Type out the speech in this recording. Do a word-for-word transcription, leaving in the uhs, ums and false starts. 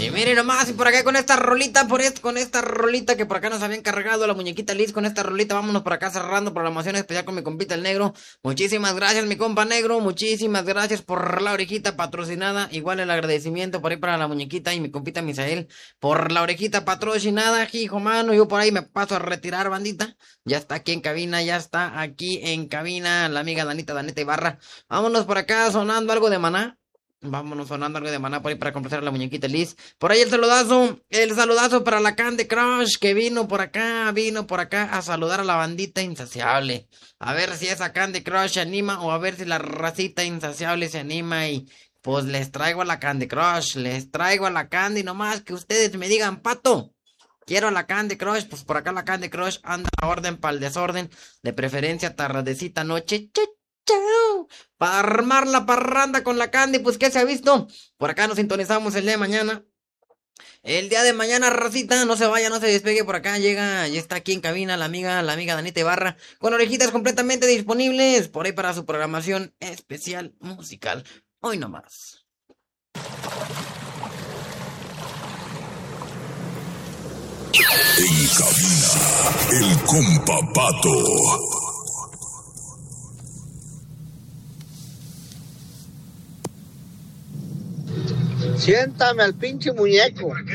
Y miren nomás, y por acá con esta rolita, por esto, con esta rolita que por acá nos habían cargado la muñequita Liz, con esta rolita vámonos por acá cerrando programación especial con mi compita el negro. Muchísimas gracias mi compa negro, muchísimas gracias por la orejita patrocinada, igual el agradecimiento por ahí para la muñequita y mi compita Misael por la orejita patrocinada, hijo mano, yo por ahí me paso a retirar bandita, ya está aquí en cabina, ya está aquí en cabina la amiga Danita, Danita Ibarra, vámonos por acá sonando algo de Maná. Vámonos sonando algo de Maná por ahí para complacer a la muñequita Liz. Por ahí el saludazo, el saludazo para la Candy Crush que vino por acá, vino por acá a saludar a la bandita insaciable. A ver si esa Candy Crush se anima o a ver si la racita insaciable se anima y pues les traigo a la Candy Crush, les traigo a la Candy nomás que ustedes me digan, pato. Quiero a la Candy Crush, pues por acá la Candy Crush anda a orden para el desorden, de preferencia tardecita noche. Chau. Para armar la parranda con la Candy, pues ¿qué se ha visto? Por acá nos sintonizamos el día de mañana. El día de mañana, racita, no se vaya, no se despegue por acá, llega, ya está aquí en cabina la amiga, la amiga Danita Ibarra, con orejitas completamente disponibles, por ahí para su programación especial musical. Hoy nomás. En cabina, el compa Pato. Siéntame al pinche muñeco.